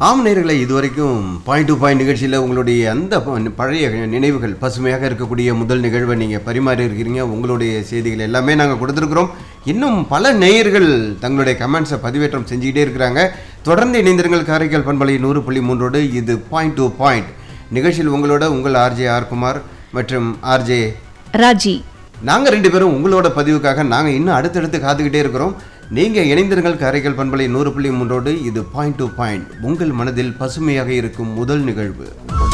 ஆம் நேயர்களே, இதுவரைக்கும் பாயிண்ட் டு பாயிண்ட் நிகழ்ச்சியில் உங்களுடைய அந்த பழைய நினைவுகள் பசுமையாக இருக்கக்கூடிய முதல் நிகழ்வை நீங்கள் பரிமாறி இருக்கிறீங்க. உங்களுடைய செய்திகள் எல்லாமே நாங்கள் கொடுத்துருக்குறோம். இன்னும் பல நேயர்கள் தங்களுடைய கமெண்ட்ஸை பதிவேற்றம் செஞ்சுக்கிட்டே இருக்கிறாங்க. தொடர்ந்து இணைந்திருங்கள். காரைக்கால் பண்பலை 100.3 இது பாயிண்ட் டு பாயிண்ட் நிகழ்ச்சியில் உங்களோட உங்கள் ஆர்ஜே ஆர் குமார் மற்றும் ஆர்ஜே ராஜி. நாங்கள் 2 பேரும் உங்களோட பதிவுக்காக நாங்கள் இன்னும் அடுத்தடுத்து காத்துக்கிட்டே இருக்கிறோம். நீங்கள் இணைந்திருங்கள். காரைக்கால் பண்பலை 100.3 இது பாயிண்ட் டு பாயிண்ட் உங்கள் மனதில் பசுமையாக இருக்கும் முதல் நிகழ்வு.